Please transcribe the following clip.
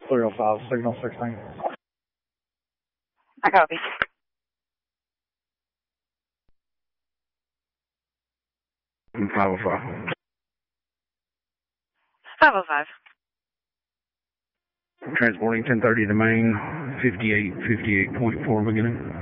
305, signal 16. I copy. 505. 505. Transporting 1030 to Main, 58.4 beginning.